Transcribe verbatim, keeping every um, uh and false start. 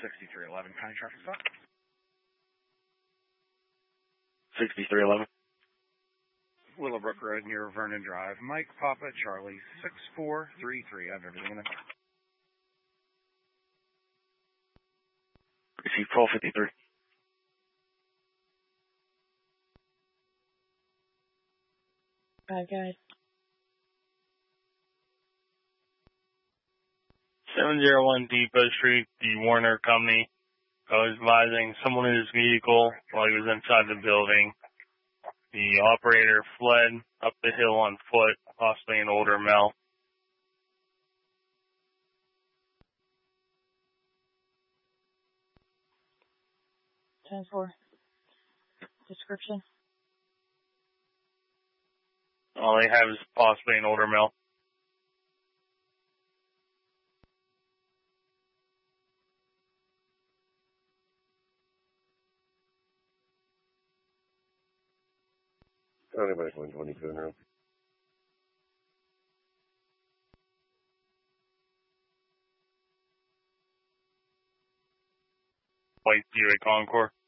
sixty-three eleven, county traffic stop. sixty-three eleven. Willowbrook Road near Vernon Drive. Mike Papa Charlie six four three three. I have everything in it. Receive twelve fifty-three. Five guys. seven oh one Depot Street, the Warner Company. I was advising someone in his vehicle while he was inside the building. The operator fled up the hill on foot, possibly an older male. ten four. Description? All they have is possibly an older male. Anybody's one twenty-two in room. White Buick Encore.